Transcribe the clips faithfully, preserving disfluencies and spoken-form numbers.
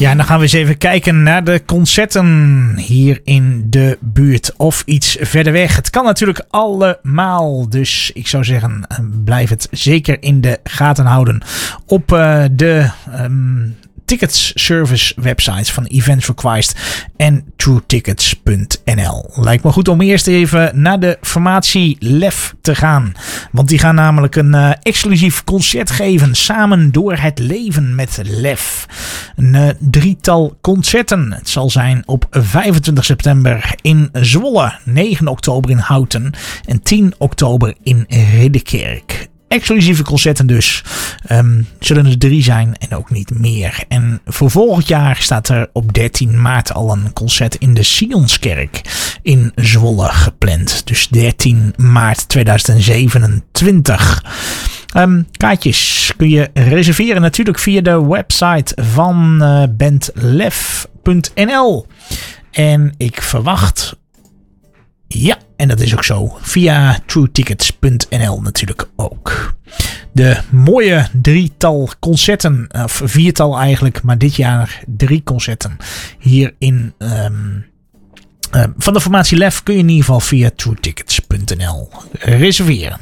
Ja, en dan gaan we eens even kijken naar de concerten hier in de buurt of iets verder weg. Het kan natuurlijk allemaal, dus ik zou zeggen, blijf het zeker in de gaten houden op uh, de um, tickets service websites van Events for Christ en true tickets punt n l. Lijkt me goed om eerst even naar de formatie Lef te gaan. Want die gaan namelijk een uh, exclusief concert geven. Samen door het leven met Lef. Een uh, drietal concerten. Het zal zijn op vijfentwintig september in Zwolle, negen oktober in Houten en tien oktober in Ridderkerk. Exclusieve concerten dus. Um, zullen er drie zijn en ook niet meer. En voor volgend jaar staat er op dertien maart al een concert in de Sionskerk in Zwolle gepland. Dus dertien maart tweeduizend zevenentwintig. Um, kaartjes kun je reserveren natuurlijk via de website van uh, band lef punt n l. En ik verwacht... Ja, en dat is ook zo. Via true tickets punt n l natuurlijk ook. De mooie drietal concerten, of viertal eigenlijk, maar dit jaar drie concerten hier in... Um, uh, van de formatie Lef kun je in ieder geval via true tickets punt n l reserveren.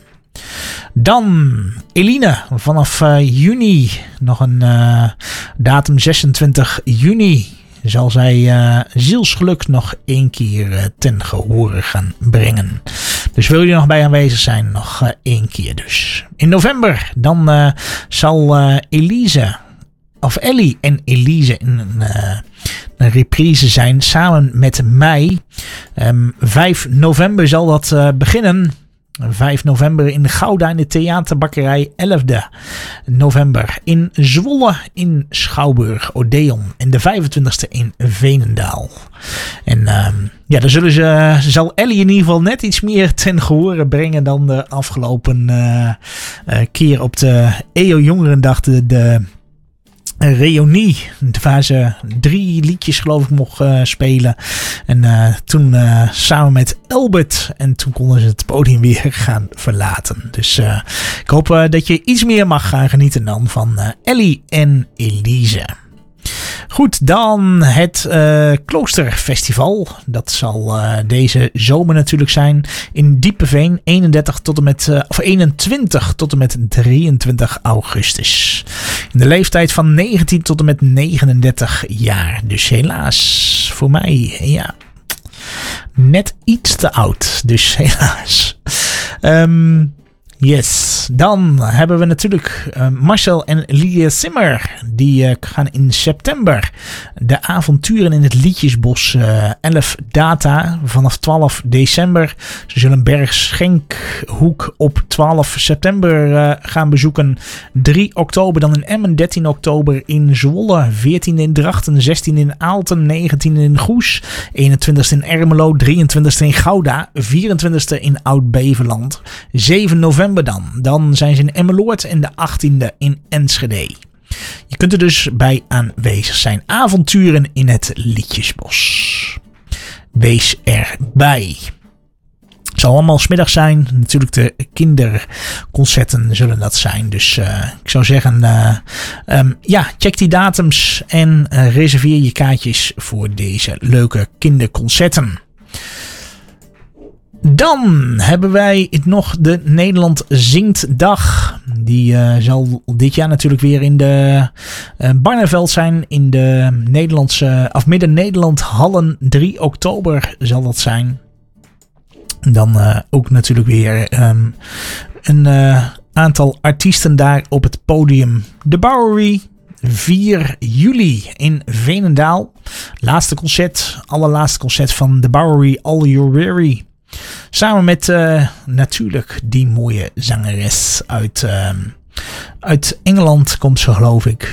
Dan Eline, vanaf uh, juni, nog een uh, datum zesentwintig juni... zal zij uh, zielsgeluk nog één keer uh, ten gehore gaan brengen. Dus wil je er nog bij aanwezig zijn, nog uh, één keer dus. In november dan uh, zal uh, Elise, of Ellie en Elise in een, uh, een reprise zijn samen met mij. Um, vijf november zal dat uh, beginnen. vijf november in Gouda in de theaterbakkerij. elfde november in Zwolle in Schouwburg Odeon. En de vijfentwintigste in Veenendaal. En uh, ja, dan zullen ze, zal Ellie in ieder geval net iets meer ten gehore brengen dan de afgelopen uh, uh, keer op de E O Jongerendag. De, de Een reunie, waar ze drie liedjes geloof ik mocht uh, spelen. En uh, toen uh, samen met Albert. En toen konden ze het podium weer gaan verlaten. Dus uh, ik hoop uh, dat je iets meer mag gaan genieten dan van uh, Ellie en Elise. Goed, dan het uh, Kloosterfestival. Dat zal uh, deze zomer natuurlijk zijn in Diepeveen. eenendertig tot en met, uh, of eenentwintig tot en met drieëntwintig augustus. In de leeftijd van negentien tot en met negenendertig jaar. Dus helaas voor mij, ja, net iets te oud. Dus helaas. Um, Yes, dan hebben we natuurlijk uh, Marcel en Lydia Simmer. Die uh, gaan in september de avonturen in het Liedjesbos uh, elf data vanaf twaalf december. Ze zullen Bergschenkhoek op twaalf september uh, gaan bezoeken. drie oktober dan in Emmen, dertien oktober in Zwolle, veertien in Drachten, zestien in Aalten, negentien in Goes, eenentwintigste in Ermelo, drieëntwintigste in Gouda, vierentwintigste in Oud-Beverland, zeven november dan. Dan zijn ze in Emmeloord en de achttiende in Enschede. Je kunt er dus bij aanwezig zijn. Avonturen in het Liedjesbos. Wees erbij. Het zal allemaal 's middags zijn. Natuurlijk de kinderconcerten zullen dat zijn. Dus uh, ik zou zeggen, uh, um, ja, check die datums en uh, reserveer je kaartjes voor deze leuke kinderconcerten. Dan hebben wij nog de Nederland Zingt Dag. Die uh, zal dit jaar natuurlijk weer in de uh, Barneveld zijn. In de Nederlandse, of Midden-Nederland Hallen. drie oktober zal dat zijn. Dan uh, ook natuurlijk weer um, een uh, aantal artiesten daar op het podium. De Bowery. vier juli in Veenendaal. Laatste concert. Allerlaatste concert van The Bowery. All You're Weary. Samen met uh, natuurlijk die mooie zangeres uit, uh, uit Engeland komt ze geloof ik.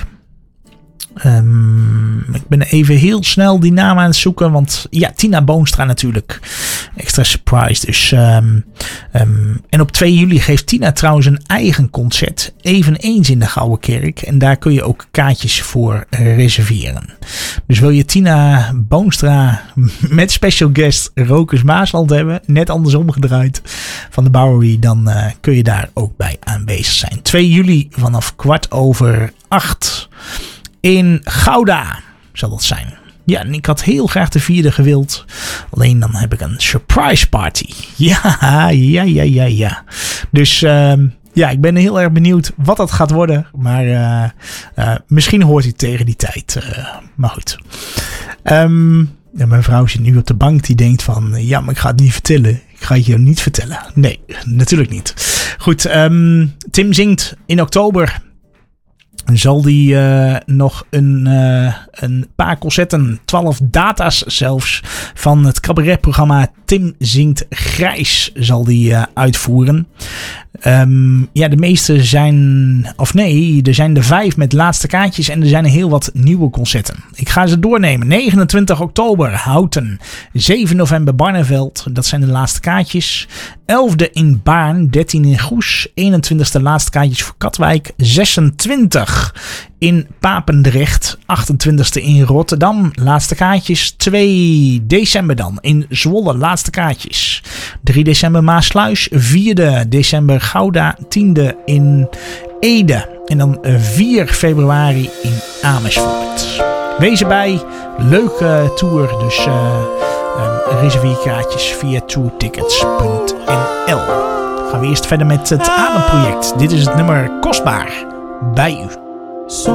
Um, ik ben even heel snel die naam aan het zoeken. Want ja, Tina Boonstra natuurlijk. Extra surprise. Dus, um, um, en op twee juli geeft Tina trouwens een eigen concert. Eveneens in de Gouden Kerk. En daar kun je ook kaartjes voor reserveren. Dus wil je Tina Boonstra met special guest Rokus Maasland hebben. Net andersom gedraaid van de Bowery. Dan uh, kun je daar ook bij aanwezig zijn. twee juli vanaf kwart over acht. In Gouda. zal dat zijn. Ja, en ik had heel graag de vierde gewild. Alleen dan heb ik een surprise party. Ja, ja, ja, ja, ja. Dus uh, ja, ik ben heel erg benieuwd wat dat gaat worden. Maar uh, uh, misschien hoort hij tegen die tijd. Uh, maar goed. Um, ja, mijn vrouw zit nu op de bank. Die denkt van, ja, maar ik ga het niet vertellen. Ik ga het je niet vertellen. Nee, natuurlijk niet. Goed, um, Tim zingt in oktober. Zal die uh, nog een, uh, een paar concerten, twaalf data's zelfs, van het cabaretprogramma Tim Zingt Grijs zal die uh, uitvoeren. Um, ja, de meeste zijn, of nee, er zijn er vijf met laatste kaartjes en er zijn er heel wat nieuwe concerten. Ik ga ze doornemen. negenentwintig oktober Houten, zeven november Barneveld, dat zijn de laatste kaartjes. elfde in Baarn, dertien in Goes, eenentwintigste laatste kaartjes voor Katwijk, zesentwintig in Papendrecht, achtentwintigste in Rotterdam, laatste kaartjes. twee december dan in Zwolle, laatste kaartjes. drie december Maasluis, vierde december Gouda, tiende in Ede en dan vier februari in Amersfoort. Wees erbij, leuke tour, dus uh, uh, reserveer kaartjes via tourtickets punt n l. Gaan we eerst verder met het Ademproject. Dit is het nummer Kostbaar bij u.